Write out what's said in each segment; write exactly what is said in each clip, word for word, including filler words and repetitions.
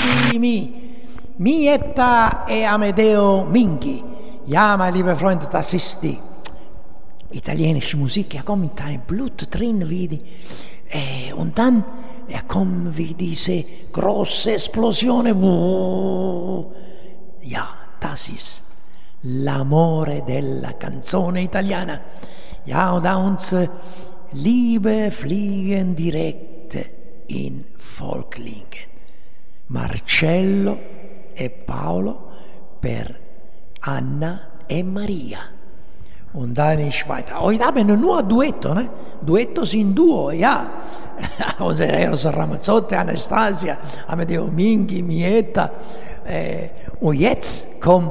bellissimi Mietta e Amedeo Minghi. Ja, meine liebe Freunde, das ist die italienische Musik. Ja, kommt ein Blut drin, wie die, äh, und dann ja, kommt wie diese große Explosion. Ja, das ist l'amore della canzone italiana. Ja, und da unsere Liebe fliegen direkt in Volklingen. Marcello e Paolo per Anna e Maria. Und dann ist weiter. Heute haben wir nur Duetto, ne? Duetto sind Duo, ja. José Eros Ramazzotti, Anastasia, Amedeo Minghi, Mietta. Eh, und jetzt kommt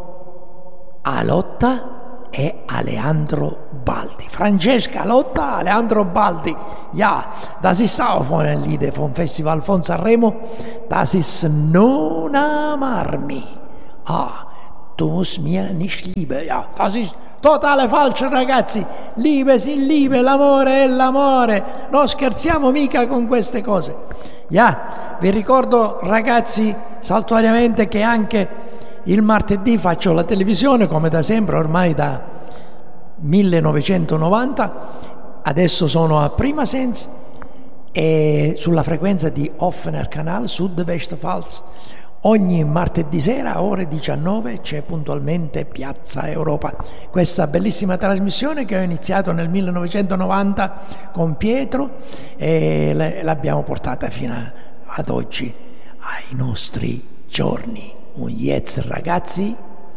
Alotta e Alejandro Baldi. Francesca Alotta, Alejandro Baldi. Ja, das ist auch von einem Lied vom Festival von Sanremo. Das ist Non amarmi. Ah, du musst mir nicht lieben. Ja, das ist totale falso, ragazzi. Liebe sin liebe, l'amore è l'amore. Non scherziamo mica con queste cose. Ja, vi ricordo, ragazzi, saltuariamente che anche il martedì faccio la televisione, come da sempre, ormai da millenovecentonovanta. Adesso sono a Prima Sens e sulla frequenza di Offener Kanal, Sud-Westpfalz. Ogni martedì sera, ore diciannove, c'è puntualmente Piazza Europa. Questa bellissima trasmissione che ho iniziato nel millenovecentonovanta con Pietro e l'abbiamo portata fino ad oggi, ai nostri giorni. Un yes, ragazzi,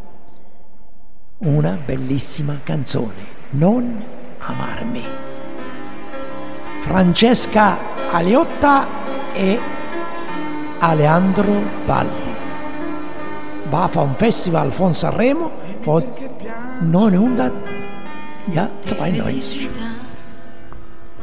una bellissima canzone, Non amarmi. Francesca Alotta e Alejandro Baldi. Va vom Festival von Sanremo von neunzehnhundertzweiundneunzig.